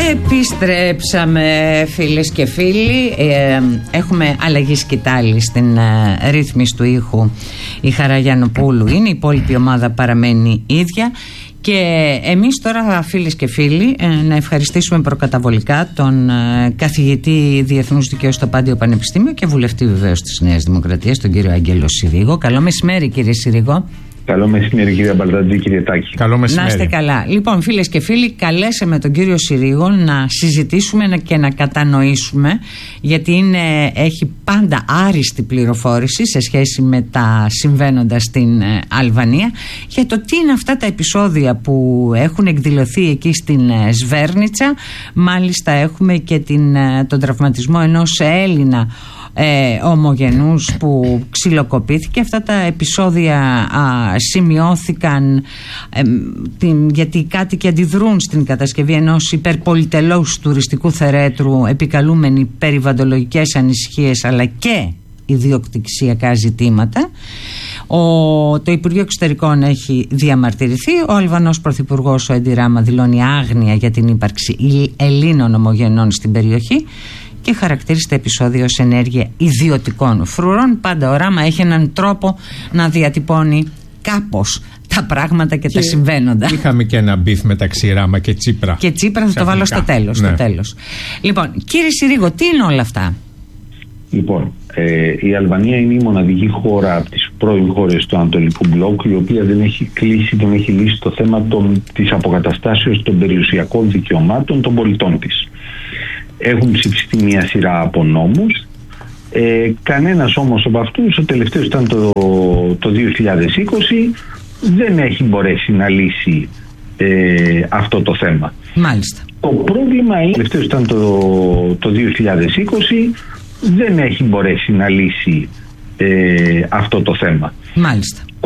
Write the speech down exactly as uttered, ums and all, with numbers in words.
Επιστρέψαμε, φίλες και φίλοι. ε, Έχουμε αλλαγή σκητάλη στην ε, ρύθμιση του ήχου. Η Χαρά Γιαννοπούλου είναι, η υπόλοιπη ομάδα παραμένει ίδια. Και εμείς τώρα, φίλες και φίλοι, ε, να ευχαριστήσουμε προκαταβολικά τον ε, καθηγητή Διεθνούς Δικαίου στο Πάντιο Πανεπιστήμιο και βουλευτή βεβαίως της Νέας Δημοκρατίας, τον κύριο Άγγελο Συρίγο. Καλό μεσημέρι, κύριε Συρίγο. Καλό μεσημέρι, κύριε Μπαλτατζή, κύριε Τάκη. Καλό μεσημέρι. Να είστε καλά. Λοιπόν, φίλες και φίλοι, καλέσαμε τον κύριο Συρίγο να συζητήσουμε και να κατανοήσουμε, γιατί είναι, έχει πάντα άριστη πληροφόρηση σε σχέση με τα συμβαίνοντα στην ε, Αλβανία, για το τι είναι αυτά τα επεισόδια που έχουν εκδηλωθεί εκεί στην ε, Σβέρνιτσα. Μάλιστα έχουμε και την, ε, τον τραυματισμό ενός Έλληνα Ε, ομογενούς που ξυλοκοπήθηκε. Αυτά τα επεισόδια α, σημειώθηκαν ε, την, γιατί οι κάτοικοι αντιδρούν στην κατασκευή ενός υπερπολιτελούς τουριστικού θερέτρου, επικαλούμενοι περιβαλλοντολογικές ανησυχίες αλλά και ιδιοκτησιακά ζητήματα. Ο, το Υπουργείο Εξωτερικών έχει διαμαρτυρηθεί. Ο Αλβανός Πρωθυπουργός, ο Έντι Ράμα, δηλώνει άγνοια για την ύπαρξη Ελλήνων ομογενών στην περιοχή και χαρακτήρισε τα επεισόδια ως ενέργεια ιδιωτικών φρουρών. Πάντα ο Ράμα έχει έναν τρόπο να διατυπώνει κάπως τα πράγματα και, και τα συμβαίνοντα. Είχαμε και ένα μπιφ μεταξύ Ράμα και Τσίπρα. Και Τσίπρα θα το βάλω στο τέλος, ναι. στο τέλος. Λοιπόν, κύριε Συρίγο, τι είναι όλα αυτά? Λοιπόν, ε, η Αλβανία είναι η μοναδική χώρα από τις πρώην χώρες του Ανατολικού Μπλοκ, η οποία δεν έχει κλείσει, δεν έχει λύσει το θέμα των, της αποκαταστάσεως των περιουσιακών δικαιωμάτων των πολιτών της. Έχουν ψηφιστεί μια σειρά από νόμους. Ε, κανένας όμως από αυτούς, ο τελευταίος ήταν το, το δύο χιλιάδες είκοσι, δεν έχει μπορέσει να λύσει ε, αυτό το θέμα. Μάλιστα. Το πρόβλημα είναι, ο τελευταίος ήταν το, το δύο χιλιάδες είκοσι, δεν έχει μπορέσει να λύσει ε, αυτό το θέμα. Μάλιστα.